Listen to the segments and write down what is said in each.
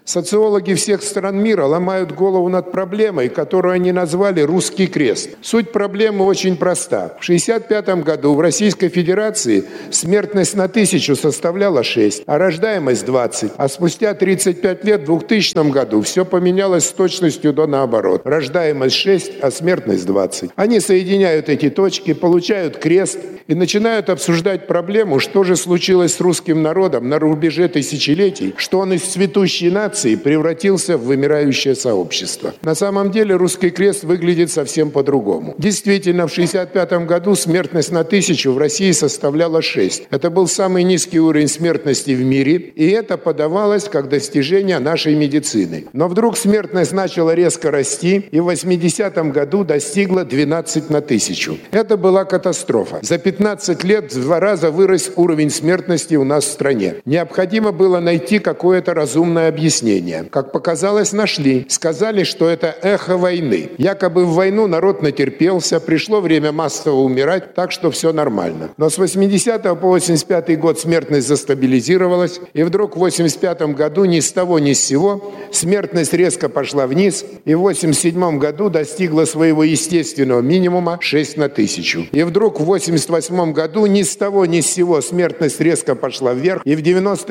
Социологи всех стран мира ломают голову над проблемой, которую они назвали «русский крест». Суть проблемы очень проста. В 1965 году в Российской Федерации смертность на 1000 составляла 6, а рождаемость 20. А спустя 35 лет, в 2000 году, все поменялось с точностью до наоборот. Рождаемость 6, а смертность 20. Они соединяют эти точки, получают крест и начинают обсуждать проблему, что же случилось с русским народом на рубеже тысячелетий, что он из цветущей нации превратился в вымирающее сообщество. На самом деле русский крест выглядит совсем по-другому. Действительно, в 1965 году смертность на 1000 в России составляла 6. Это был самый низкий уровень смертности в мире, и это подавалось как достижение нашей медицины. Но вдруг смертность начала резко расти, и в 80-м году достигла 12 на 1000. Это была катастрофа. За 15 лет в 2 раза вырос уровень смертности у нас в стране. Необходимо было найти какое-то разумное объяснение. Как показалось, нашли. Сказали, что это эхо войны. Якобы в войну народ натерпелся, пришло время массово умирать, так что все нормально. Но с 80 по 85 год смертность застабилизировалась, и вдруг в 85 году ни с того ни с сего смертность резко пошла вниз, и в 87 году достигла своего естественного минимума 6 на 1000. И вдруг в 88 году ни с того ни с сего смертность резко пошла вверх, и в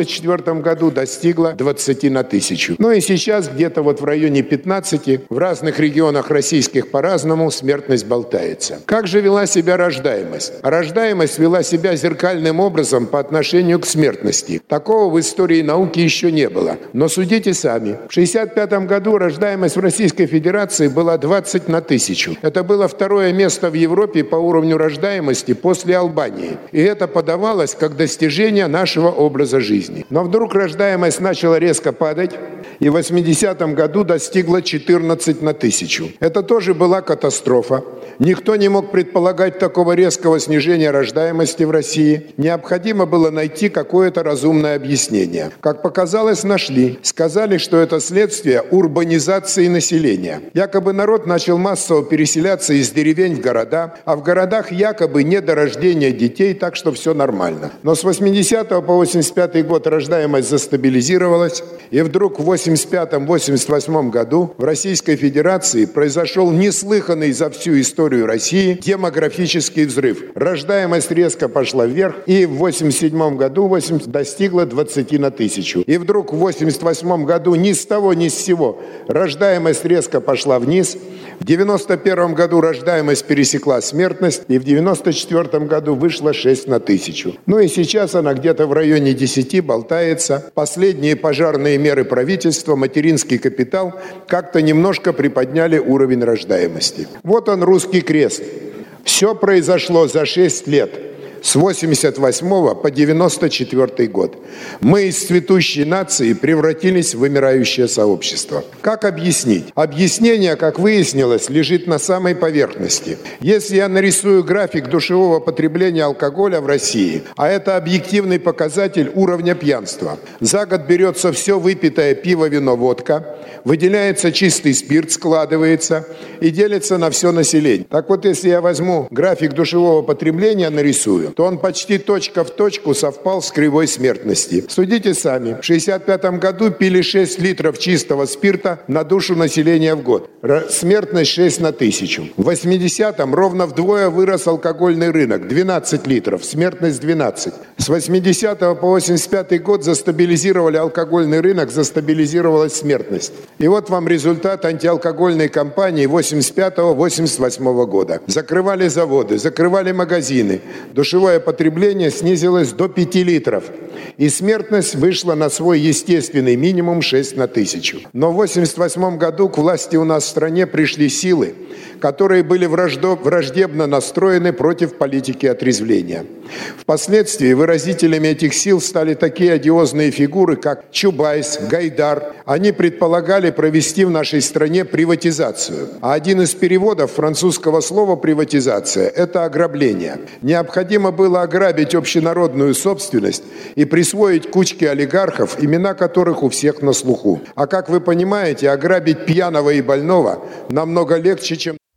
94 году достигла 20 на 1000. Ну и сейчас где-то вот в районе 15, в разных регионах российских по-разному смертность болтается. Как же вела себя рождаемость? Рождаемость вела себя зеркальным образом по отношению к смертности. Такого в истории науки еще не было. Но судите сами. В 1965 году рождаемость в Российской Федерации была 20 на 1000. Это было 2-е место в Европе по уровню рождаемости после Албании. И это подавалось как достижение нашего образа жизни. Но вдруг рождаемость начала резко падать, и в 80-м году достигла 14 на 1000. Это тоже была катастрофа. Никто не мог предполагать такого резкого снижения рождаемости в России. Необходимо было найти какое-то разумное объяснение. Как показалось, нашли. Сказали, что это следствие урбанизации населения. Якобы народ начал массово переселяться из деревень в города, а в городах якобы недорождение детей, так что все нормально. Но с 80 по 85 год рождаемость застабилизировалась, и вдруг в 85-88 году в Российской Федерации произошел неслыханный за всю историю России демографический взрыв. Рождаемость резко пошла вверх, и в 87 году достигла 20 на 1000. И вдруг в 88 году ни с того ни с сего рождаемость резко пошла вниз. В 91 году рождаемость пересекла смертность, и в 94 году вышла 6 на 1000. Ну и сейчас она где-то в районе 10 болтается. Последние пожарные меры правительства, материнский капитал как-то немножко приподняли уровень рождаемости. Вот он, русский крест. Все произошло за 6 лет. С 88 по 94 год. Мы из цветущей нации превратились в вымирающее сообщество. Как объяснить? Объяснение, как выяснилось, лежит на самой поверхности. Если я нарисую график душевого потребления алкоголя в России, а это объективный показатель уровня пьянства, за год берется все выпитое пиво, вино, водка, выделяется чистый спирт, складывается и делится на все население. Так вот, если я возьму график душевого потребления, нарисую, то он почти точка в точку совпал с кривой смертности. Судите сами. В 1965 году пили 6 литров чистого спирта на душу населения в год. Смертность 6 на 1000. В 80-м ровно вдвое вырос алкогольный рынок. 12 литров. Смертность 12. С 80 по 85 год застабилизировали алкогольный рынок, застабилизировалась смертность. И вот вам результат антиалкогольной кампании 85-88 года. Закрывали заводы, закрывали магазины. Душевое потребление снизилось до 5 литров. И смертность вышла на свой естественный минимум 6 на 1000. Но в 88 году к власти у нас в стране пришли силы, которые были враждебно настроены против политики отрезвления. Впоследствии выразителями этих сил стали такие одиозные фигуры, как Чубайс, Гайдар. Они предполагали провести в нашей стране приватизацию. А один из переводов французского слова «приватизация» – это ограбление. Необходимо было ограбить общенародную собственность и присвоить кучке олигархов, имена которых у всех на слуху. А как вы понимаете, ограбить пьяного и больного намного легче, чем